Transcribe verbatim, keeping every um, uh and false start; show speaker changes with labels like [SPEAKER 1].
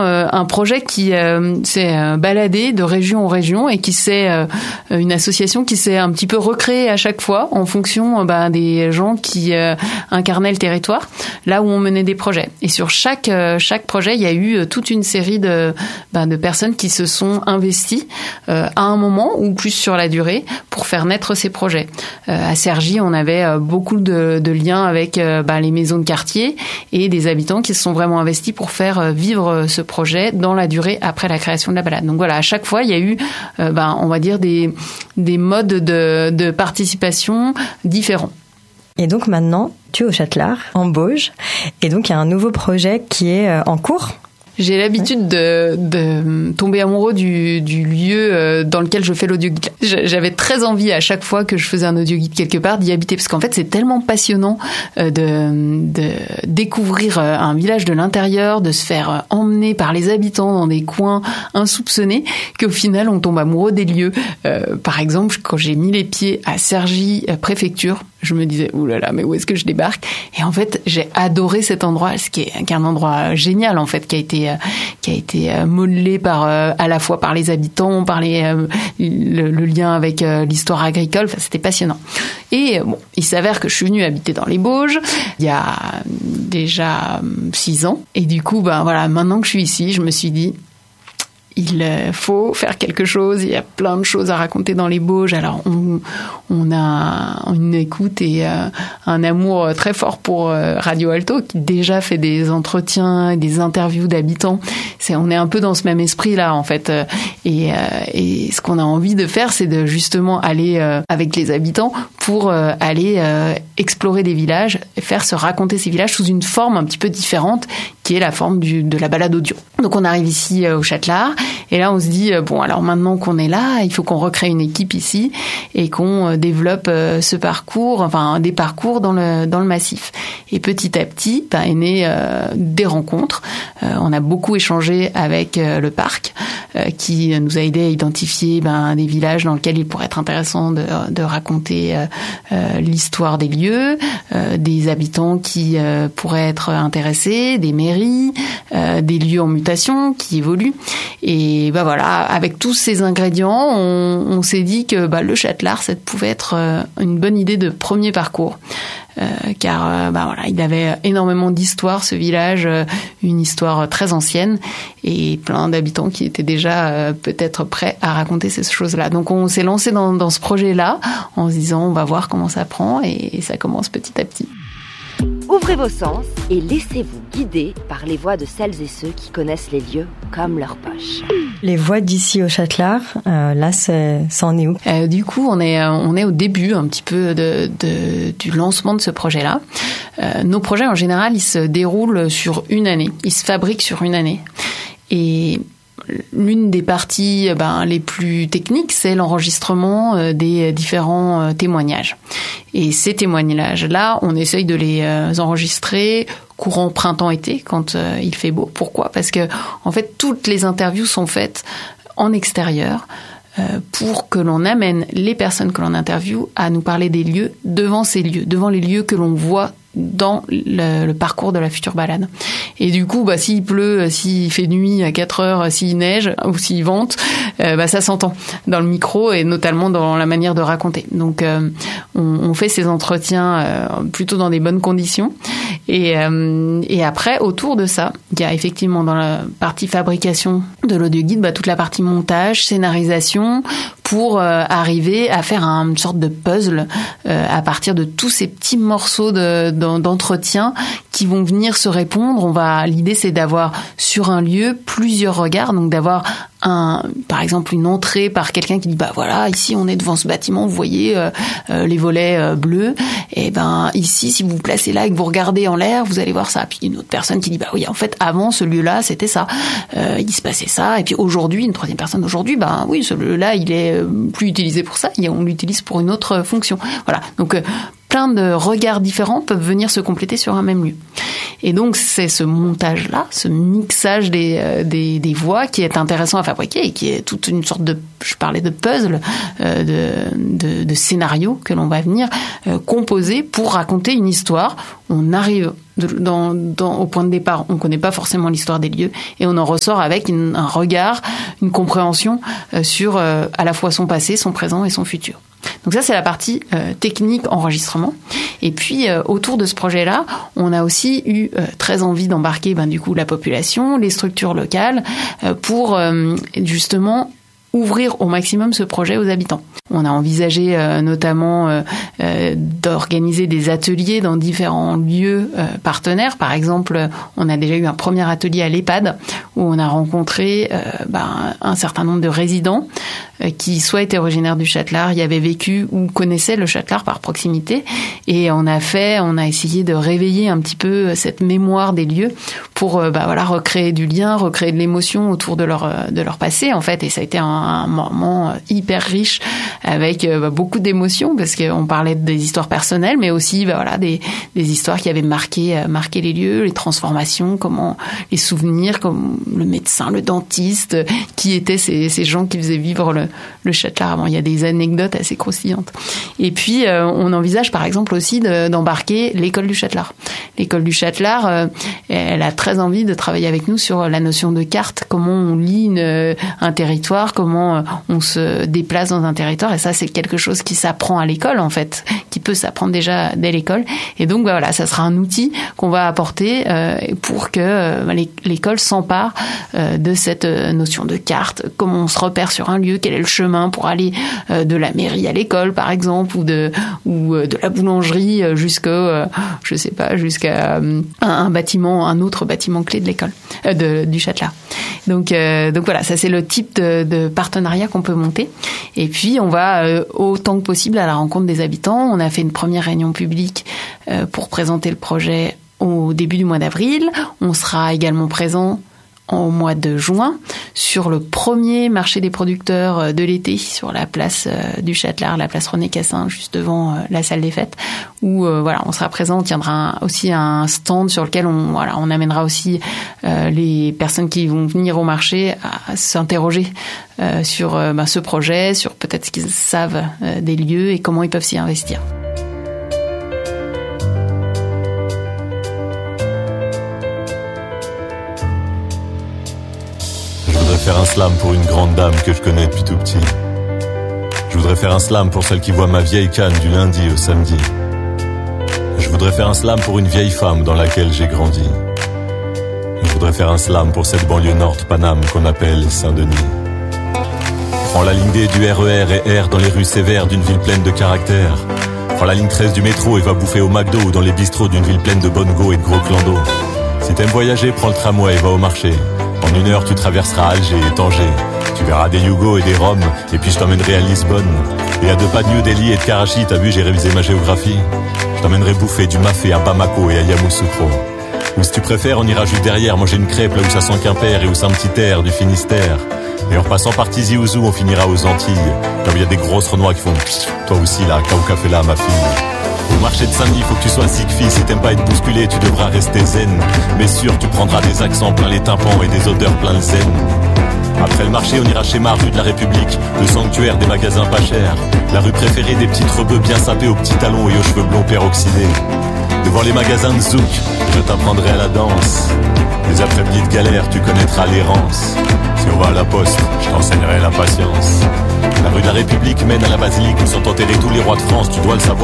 [SPEAKER 1] vraiment euh, un projet qui euh, s'est euh, baladé de région en région et qui s'est euh, une association qui s'est un petit peu recréée à chaque fois en fonction euh, bah, des gens qui euh, incarnaient le territoire, là où on menait des projets. Et sur chaque euh, chaque projet, il y a eu euh, toute une série de bah, de personnes qui se sont investies euh, à un moment ou plus sur la durée pour faire naître ces projets. Euh, à Cergy, on avait euh, beaucoup de, de liens avec euh, bah, les maisons de quartier et des habitants qui se sont vraiment investis pour faire euh, vivre ce projet dans la durée après la création de la balade. Donc voilà, à chaque fois, il y a eu, euh, bah, on va dire, des, des modes de, de participation différents.
[SPEAKER 2] Et donc maintenant, tu es au Châtelard, en Bauges, et donc il y a un nouveau projet qui est euh, en cours.
[SPEAKER 1] J'ai l'habitude de, de tomber amoureux du, du lieu dans lequel je fais l'audioguide. J'avais très envie à chaque fois que je faisais un audioguide quelque part d'y habiter parce qu'en fait c'est tellement passionnant de, de découvrir un village de l'intérieur, de se faire emmener par les habitants dans des coins insoupçonnés qu'au final on tombe amoureux des lieux. Euh, par exemple, quand j'ai mis les pieds à Cergy préfecture, je me disais ouh là là, mais où est-ce que je débarque? Et en fait, j'ai adoré cet endroit, ce qui est, qui est un endroit génial en fait, qui a été qui a été modelé par à la fois par les habitants, par les le, le lien avec l'histoire agricole. Enfin, c'était passionnant. Et bon, il s'avère que je suis venue habiter dans les Bauges il y a déjà six ans. Et du coup, ben voilà, maintenant que je suis ici, je me suis dit il faut faire quelque chose. Il y a plein de choses à raconter dans les Bauges. Alors, on, on a une écoute et euh, un amour très fort pour euh, Radio Alto, qui déjà fait des entretiens, des interviews d'habitants. C'est, on est un peu dans ce même esprit-là, en fait. Et, euh, et ce qu'on a envie de faire, c'est de justement aller euh, avec les habitants pour euh, aller euh, explorer des villages, et faire se raconter ces villages sous une forme un petit peu différente, qui est la forme du, de la balade audio. Donc, on arrive ici euh, au Châtelard. Et là, on se dit, bon, alors maintenant qu'on est là, il faut qu'on recrée une équipe ici et qu'on développe ce parcours, enfin, des parcours dans le, dans le massif. Et petit à petit, ben, est né euh, des rencontres. Euh, on a beaucoup échangé avec euh, le parc, euh, qui nous a aidé à identifier ben, des villages dans lesquels il pourrait être intéressant de, de raconter euh, euh, l'histoire des lieux, euh, des habitants qui euh, pourraient être intéressés, des mairies, euh, des lieux en mutation qui évoluent. Et bah voilà, avec tous ces ingrédients, on, on s'est dit que bah, le Châtelard, ça pouvait être euh, une bonne idée de premier parcours. Euh, car euh, bah voilà, il avait énormément d'histoire, ce village, euh, une histoire très ancienne et plein d'habitants qui étaient déjà euh, peut-être prêts à raconter ces choses-là. Donc on s'est lancé dans, dans ce projet-là en se disant on va voir comment ça prend et, et ça commence petit à petit.
[SPEAKER 3] Ouvrez vos sens et laissez-vous guider par les voix de celles et ceux qui connaissent les lieux comme leur poche.
[SPEAKER 2] Les voix d'ici au Châtelard, euh, là, c'est, ça en est où?
[SPEAKER 1] euh, Du coup, on est, on est au début un petit peu de, de, du lancement de ce projet-là. Euh, nos projets, en général, ils se déroulent sur une année. Ils se fabriquent sur une année. Et l'une des parties ben, les plus techniques, c'est l'enregistrement euh, des différents euh, témoignages. Et ces témoignages-là, on essaye de les euh, enregistrer courant printemps-été, quand euh, il fait beau. Pourquoi ? Parce que, en fait, toutes les interviews sont faites en extérieur euh, pour que l'on amène les personnes que l'on interviewe à nous parler des lieux devant ces lieux, devant les lieux que l'on voit dans le, le parcours de la future balade. Et du coup, bah, s'il pleut, s'il fait nuit à quatre heures, s'il neige ou s'il vente, euh, bah, ça s'entend dans le micro et notamment dans la manière de raconter. Donc, euh, on, on fait ces entretiens euh, plutôt dans des bonnes conditions. Et, euh, et après, autour de ça, il y a effectivement dans la partie fabrication de l'audioguide, bah, toute la partie montage, scénarisation, pour euh, arriver à faire un, une sorte de puzzle euh, à partir de tous ces petits morceaux de d'entretien qui vont venir se répondre. On va, l'idée c'est d'avoir sur un lieu plusieurs regards, donc d'avoir un, par exemple une entrée par quelqu'un qui dit bah voilà, ici on est devant ce bâtiment, vous voyez euh, euh, les volets euh, bleus, et ben ici si vous vous placez là et que vous regardez en l'air, vous allez voir ça. Puis une autre personne qui dit bah oui, en fait avant ce lieu-là c'était ça, euh, il se passait ça, et puis aujourd'hui une troisième personne aujourd'hui bah oui ce lieu-là il est plus utilisé pour ça, on l'utilise pour une autre fonction. Voilà, donc euh, plein de regards différents peuvent venir se compléter sur un même lieu. Et donc, c'est ce montage-là, ce mixage des, euh, des, des voix qui est intéressant à fabriquer et qui est toute une sorte de, je parlais de puzzle, euh, de, de, de scénario que l'on va venir euh, composer pour raconter une histoire. On arrive de, dans, dans, au point de départ, on ne connaît pas forcément l'histoire des lieux et on en ressort avec une, un regard, une compréhension euh, sur euh, à la fois son passé, son présent et son futur. Donc ça, c'est la partie euh, technique enregistrement. Et puis, euh, autour de ce projet-là, on a aussi eu euh, très envie d'embarquer ben, du coup la population, les structures locales, euh, pour euh, justement ouvrir au maximum ce projet aux habitants. On a envisagé euh, notamment euh, euh, d'organiser des ateliers dans différents lieux euh, partenaires. Par exemple, on a déjà eu un premier atelier à l'EHPAD où on a rencontré euh, ben, un certain nombre de résidents euh, qui soit étaient originaires du Châtelard, y avaient vécu ou connaissaient le Châtelard par proximité. Et on a fait, on a essayé de réveiller un petit peu cette mémoire des lieux pour euh, ben, voilà, recréer du lien, recréer de l'émotion autour de leur, de leur passé en fait. Et ça a été un un moment hyper riche avec euh, bah, beaucoup d'émotions parce qu'on parlait des histoires personnelles mais aussi bah, voilà, des, des histoires qui avaient marqué, euh, marqué les lieux, les transformations, comment les souvenirs, comme le médecin, le dentiste, euh, qui étaient ces, ces gens qui faisaient vivre le, le Châtelard avant. Il y a des anecdotes assez croustillantes. Et puis euh, on envisage par exemple aussi de, d'embarquer l'école du Châtelard. L'école du Châtelard, euh, elle a très envie de travailler avec nous sur la notion de carte, comment on lit une, un territoire, comment on se déplace dans un territoire, et ça c'est quelque chose qui s'apprend à l'école en fait, qui peut s'apprendre déjà dès l'école. Et donc bah, voilà, ça sera un outil qu'on va apporter euh, pour que euh, l'école s'empare euh, de cette notion de carte, comment on se repère sur un lieu, quel est le chemin pour aller euh, de la mairie à l'école par exemple, ou de ou de la boulangerie jusqu'au euh, je sais pas jusqu'à euh, un, un bâtiment, un autre bâtiment clé de l'école euh, de, du Châtelard. Donc euh, donc voilà, ça c'est le type de, de partenariat qu'on peut monter. Et puis on va euh, autant que possible à la rencontre des habitants. On a fait une première réunion publique euh, pour présenter le projet au début du mois d'avril. On sera également présent au mois de juin sur le premier marché des producteurs de l'été sur la place du Châtelard, la place René Cassin, juste devant la salle des fêtes, où euh, voilà, on sera présent. On tiendra un, aussi un stand sur lequel on voilà, on amènera aussi euh, les personnes qui vont venir au marché à, à s'interroger euh, sur euh, ben, ce projet, sur peut-être ce qu'ils savent euh, des lieux et comment ils peuvent s'y investir.
[SPEAKER 4] Faire un slam pour une grande dame que je connais depuis tout petit. Je voudrais faire un slam pour celle qui voit ma vieille canne du lundi au samedi. Je voudrais faire un slam pour une vieille femme dans laquelle j'ai grandi. Je voudrais faire un slam pour cette banlieue nord de Paname qu'on appelle Saint-Denis. Prends la ligne D du R E R et erre dans les rues sévères d'une ville pleine de caractère. Prends la ligne treize du métro et va bouffer au McDo ou dans les bistrots d'une ville pleine de bonnes go et de gros clando. Si t'aimes voyager, prends le tramway et va au marché. En une heure, tu traverseras Alger et Tanger. Tu verras des Yougos et des Roms, et puis je t'emmènerai à Lisbonne. Et à deux pas de New Delhi et de Karachi, t'as vu, j'ai révisé ma géographie. Je t'emmènerai bouffer du mafé à Bamako et à Yamoussoukro. Ou si tu préfères, on ira juste derrière manger une crêpe là où ça sent Quimper et où c'est un petit air du Finistère. Et en repassant par Tizi Ouzou, on finira aux Antilles, là où il y a des grosses renois qui font toi aussi là, Kao Café là, ma fille. Au marché de Saint-Denis, faut que tu sois zigfi. Si t'aimes pas être bousculé, tu devras rester zen. Mais sûr, tu prendras des accents plein les tympans et des odeurs plein le zen. Après le marché, on ira chez ma rue de la République, le sanctuaire des magasins pas chers. La rue préférée des petits rebeux bien sapés aux petits talons et aux cheveux blonds peroxydés. Devant les magasins de zouk, je t'apprendrai à la danse. Les après-midi de galère, tu connaîtras l'errance. Si on va à la poste, je t'enseignerai la patience. La rue de la République mène à la basilique où sont enterrés tous les rois de France, tu dois le savoir.